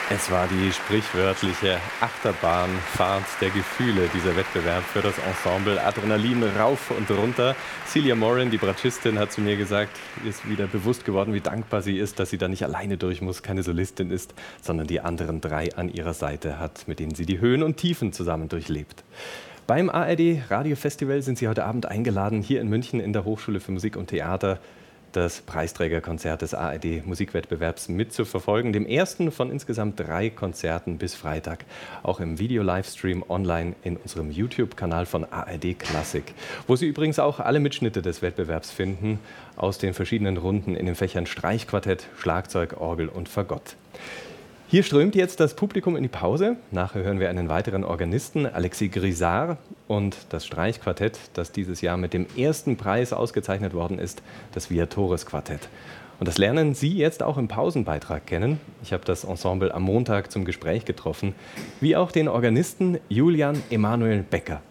Es war die sprichwörtliche Achterbahnfahrt der Gefühle, dieser Wettbewerb für das Ensemble. Adrenalin rauf und runter. Celia Moran, die Bratschistin, hat zu mir gesagt, ihr ist wieder bewusst geworden, wie dankbar sie ist, dass sie da nicht alleine durch muss, keine Solistin ist, sondern die anderen drei an ihrer Seite hat, mit denen sie die Höhen und Tiefen zusammen durchlebt. Beim ARD Radiofestival sind Sie heute Abend eingeladen, hier in München in der Hochschule für Musik und Theater das Preisträgerkonzert des ARD Musikwettbewerbs mitzuverfolgen, dem ersten von insgesamt 3 Konzerten bis Freitag, auch im Video-Livestream online in unserem YouTube-Kanal von ARD Klassik, wo Sie übrigens auch alle Mitschnitte des Wettbewerbs finden, aus den verschiedenen Runden in den Fächern Streichquartett, Schlagzeug, Orgel und Fagott. Hier strömt jetzt das Publikum in die Pause. Nachher hören wir einen weiteren Organisten, Alexis Grisard, und das Streichquartett, das dieses Jahr mit dem ersten Preis ausgezeichnet worden ist, das Viatores Quartett. Und das lernen Sie jetzt auch im Pausenbeitrag kennen. Ich habe das Ensemble am Montag zum Gespräch getroffen, wie auch den Organisten Julian Emanuel Becker.